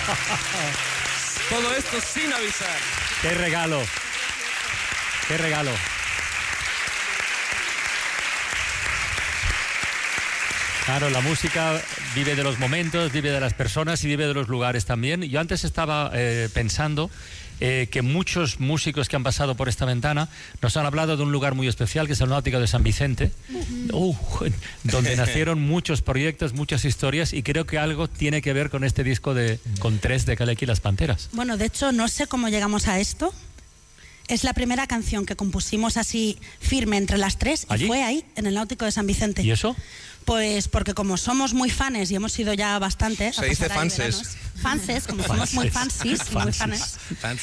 Todo esto sin avisar. ¡Qué regalo! ¡Qué regalo! Claro, la música vive de los momentos, vive de las personas y vive de los lugares también. Yo antes estaba pensando que muchos músicos que han pasado por esta ventana nos han hablado de un lugar muy especial, que es el Náutico de San Vicente, donde nacieron muchos proyectos, muchas historias, y creo que algo tiene que ver con este disco con 3 de Kaleki y las Panteras. Bueno, de hecho, no sé cómo llegamos a esto. Es la primera canción que compusimos así firme entre las 3 y fue ahí, en el Náutico de San Vicente. ¿Y eso? Pues porque como somos muy fanes y hemos sido ya bastante... Se dice fanses. Fanses, como somos muy fancies y muy fanes.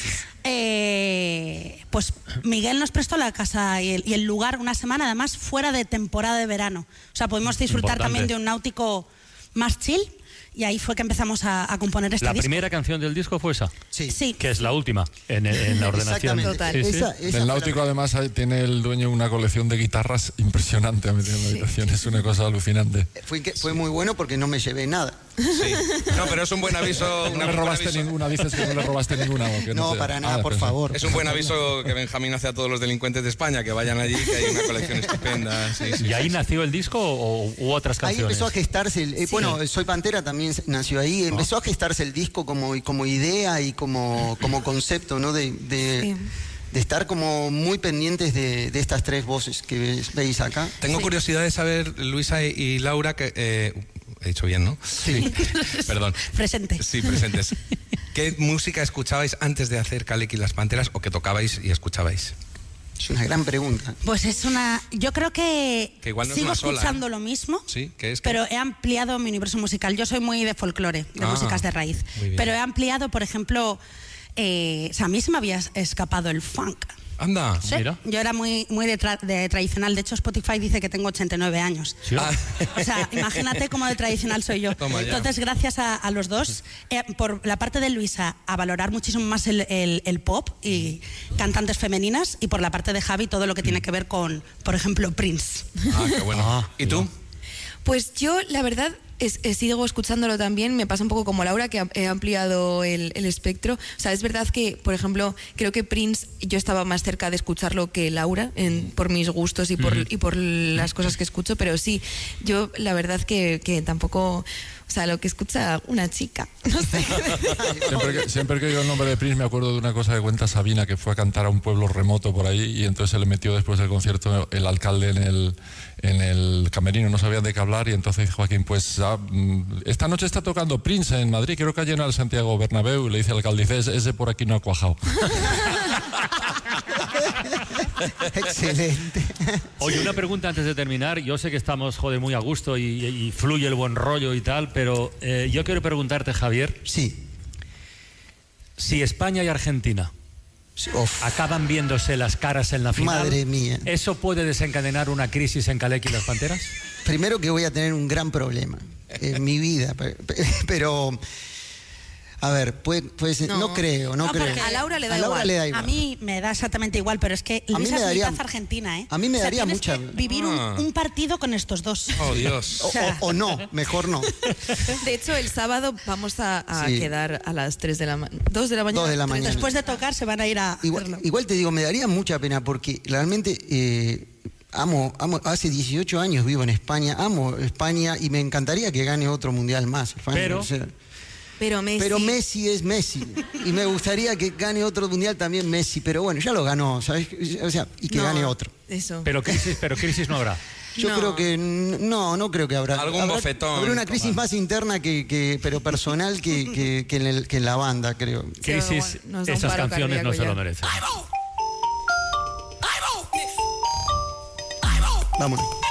Pues Miguel nos prestó la casa y el lugar una semana, además fuera de temporada de verano. O sea, pudimos disfrutar también de un náutico más chill. Y ahí fue que empezamos a componer este disco. ¿La primera canción del disco fue esa? Sí. Que es la última en la ordenación. Total. Sí. El Náutico, además, tiene el dueño una colección de guitarras impresionante en la habitación. Es una cosa alucinante. Fue muy bueno porque no me llevé nada. Sí. No, pero es un buen aviso. No le robaste ninguna, dices que no le robaste ninguna. No, para nada, por favor. Es un buen aviso que Benjamín hace a todos los delincuentes de España, que vayan allí, que hay una colección estupenda. Sí, ¿Y ahí nació el disco u otras canciones? Ahí empezó a gestarse, bueno, Soy Pantera también nació ahí, empezó a gestarse el disco como idea y como concepto, ¿no? De estar como muy pendientes de estas 3 voces que veis acá. Tengo curiosidad de saber, Luisa y Laura, que... he dicho bien, ¿no? Sí. Perdón. Presente. Sí, presentes. ¿Qué música escuchabais antes de hacer Kaleki y las Panteras o que tocabais y escuchabais? Es una gran pregunta. Pues yo creo que igual no es sigo una sola, escuchando lo mismo, sí, pero he ampliado mi universo musical. Yo soy muy de folclore, de músicas de raíz, pero he ampliado, por ejemplo, a mí se me había escapado el funk. Anda, Sí, mira. yo era muy de tradicional. De hecho, Spotify dice que tengo 89 años. ¿Sí? O sea, imagínate cómo de tradicional soy yo. Entonces, gracias a los dos, por la parte de Luisa, a valorar muchísimo más el pop y cantantes femeninas, y por la parte de Javi, todo lo que tiene que ver con, por ejemplo, Prince. Ah, qué bueno. ¿Y tú? Pues yo, la verdad, sigo escuchándolo también. Me pasa un poco como Laura, que he ampliado el espectro. O sea, es verdad que, por ejemplo, creo que Prince, yo estaba más cerca de escucharlo que Laura, por mis gustos y por las cosas que escucho, pero sí, yo la verdad que tampoco... O sea, lo que escucha una chica, no sé. Siempre que digo el nombre de Prince me acuerdo de una cosa que cuenta Sabina, que fue a cantar a un pueblo remoto por ahí, y entonces se le metió después del concierto el alcalde en el camerino, no sabían de qué hablar, y entonces dice Joaquín, pues esta noche está tocando Prince en Madrid, creo que ha llenado el Santiago Bernabéu, y le dice al alcalde, dice, ese por aquí no ha cuajado. Excelente. Oye, una pregunta antes de terminar. Yo sé que estamos, muy a gusto y fluye el buen rollo y tal, pero yo quiero preguntarte, Javier. Sí. Si España y Argentina acaban viéndose las caras en la final, madre mía, ¿eso puede desencadenar una crisis en Kaleki y las Panteras? Primero que voy a tener un gran problema en mi vida, pero... A ver, puede ser, no creo. A Laura le da igual. A mí me da exactamente igual, pero es que Luisa es mitad argentina, ¿eh? A mí me daría mucha... vivir un partido con los dos. Oh, Dios. O no, mejor no. De hecho, el sábado vamos a quedar a las 2 de la mañana. 2 de la mañana. Después de tocar se van a ir a... Igual te digo, me daría mucha pena porque realmente... Amo, hace 18 años vivo en España, amo España y me encantaría que gane otro mundial más. Pero Messi es Messi. Y me gustaría que gane otro mundial también Messi. Pero bueno, ya lo ganó, ¿sabes? O sea, y que gane otro. Eso. Pero crisis no habrá. Yo creo que no creo que habrá. Algún bofetón. Habrá una crisis más interna pero personal que en la banda, creo. Crisis, esas canciones no se lo merecen. Vámonos.